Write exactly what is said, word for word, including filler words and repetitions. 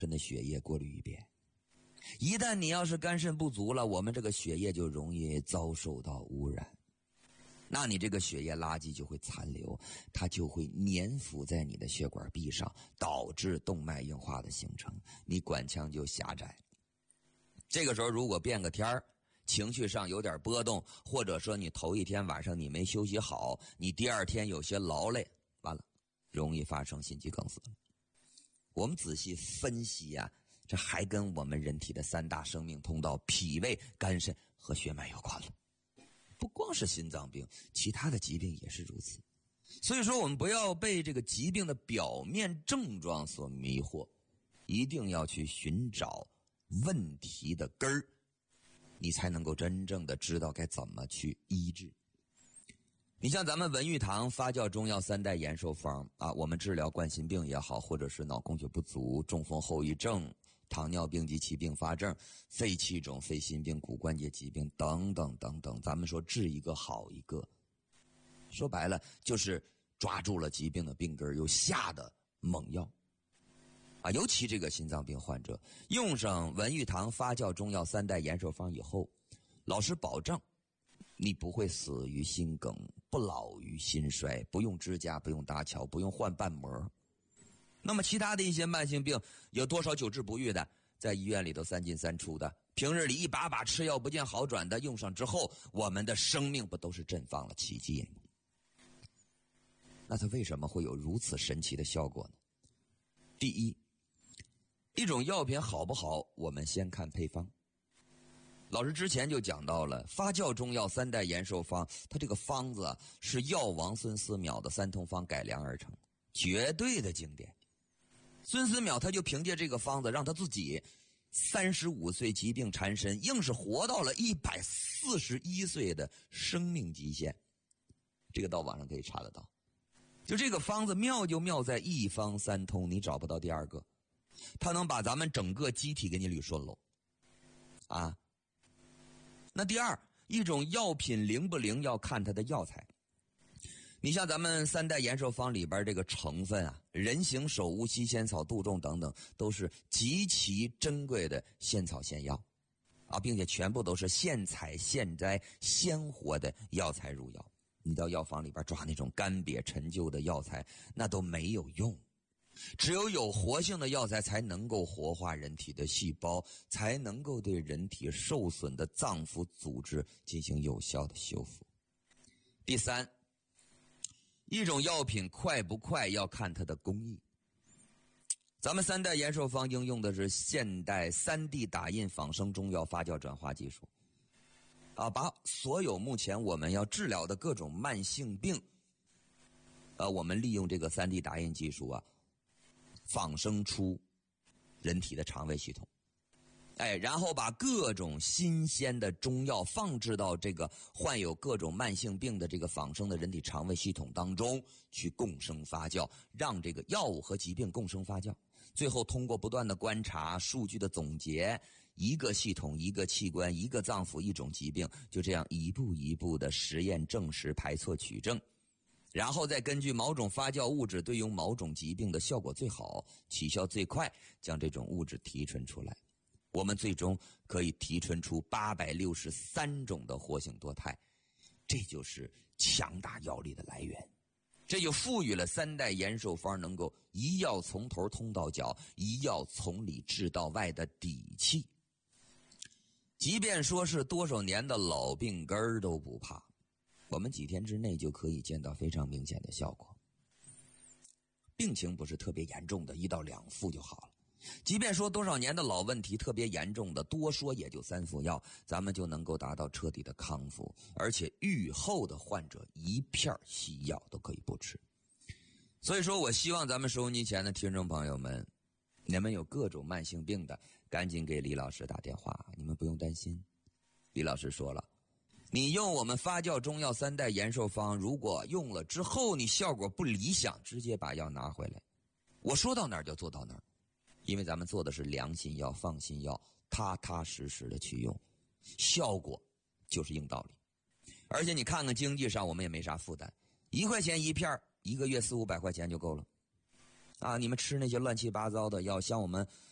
肾的血液过滤一遍。一旦你要是肝肾不足了，我们这个血液就容易遭受到污染，那你这个血液垃圾就会残留，它就会粘附在你的血管壁上，导致动脉硬化的形成，你管腔就狭窄。这个时候如果变个天儿，情绪上有点波动，或者说你头一天晚上你没休息好，你第二天有些劳累，完了容易发生心肌梗死。我们仔细分析啊，这还跟我们人体的三大生命通道脾胃肝肾和血脉有关了。不光是心脏病，其他的疾病也是如此。所以说我们不要被这个疾病的表面症状所迷惑，一定要去寻找问题的根儿，你才能够真正的知道该怎么去医治。你像咱们文玉堂发酵中药三代延寿方啊，我们治疗冠心病也好，或者是脑供血不足、中风后遗症、糖尿病及其并发症、肺气肿、肺心病、骨关节疾病等等等等，咱们说治一个好一个，说白了就是抓住了疾病的病根又下的猛药啊。尤其这个心脏病患者用上文玉堂发酵中药三代延寿方以后，老师保证你不会死于心梗，不老于心衰，不用支架，不用搭桥，不用换瓣膜。那么其他的一些慢性病，有多少久治不愈的，在医院里头三进三出的，平日里一把把吃药不见好转的，用上之后我们的生命不都是绽放了奇迹吗？那它为什么会有如此神奇的效果呢？第一，一种药品好不好，我们先看配方。老师之前就讲到了发酵中药三代延寿方，它这个方子啊是药王孙思邈的三通方改良而成，绝对的经典。孙思邈他就凭借这个方子，让他自己三十五岁疾病缠身，硬是活到了一百四十一岁的生命极限。这个到网上可以查得到。就这个方子妙就妙在一方三通，你找不到第二个，它能把咱们整个机体给你捋顺喽啊。那第二，一种药品灵不灵要看它的药材。你像咱们三代延寿方里边这个成分啊，人形首乌、西仙草、杜仲等等，都是极其珍贵的仙草仙药啊，并且全部都是现采现摘鲜活的药材入药。你到药房里边抓那种干瘪陈旧的药材，那都没有用。只有有活性的药材才能够活化人体的细胞，才能够对人体受损的脏腑组织进行有效的修复。第三，一种药品快不快要看它的工艺。咱们三代延寿方应用的是现代 三 D 打印仿生中药发酵转化技术啊，把所有目前我们要治疗的各种慢性病啊，我们利用这个 三 D 打印技术啊，仿生出人体的肠胃系统，哎，然后把各种新鲜的中药放置到这个患有各种慢性病的这个仿生的人体肠胃系统当中去共生发酵，让这个药物和疾病共生发酵。最后通过不断的观察、数据的总结，一个系统、一个器官、一个脏腑、一种疾病，就这样一步一步的实验证实、排错取证。然后再根据某种发酵物质对应某种疾病的效果最好、起效最快，将这种物质提纯出来。我们最终可以提纯出八百六十三种的活性多肽，这就是强大药力的来源。这就赋予了三代延寿方能够一药从头通到脚，一药从里治到外的底气。即便说是多少年的老病根儿都不怕，我们几天之内就可以见到非常明显的效果。病情不是特别严重的，一到两副就好了。即便说多少年的老问题特别严重的，多说也就三副药，咱们就能够达到彻底的康复，而且愈后的患者一片西药都可以不吃。所以说我希望咱们收音机前的听众朋友们，你们有各种慢性病的，赶紧给李老师打电话，你们不用担心。李老师说了，你用我们发酵中药三代延寿方，如果用了之后你效果不理想，直接把药拿回来，我说到哪儿就做到哪儿。因为咱们做的是良心药、放心药，踏踏实实的去用，效果就是硬道理。而且你看看经济上我们也没啥负担，一块钱一片，一个月四五百块钱就够了啊！你们吃那些乱七八糟的药，像我们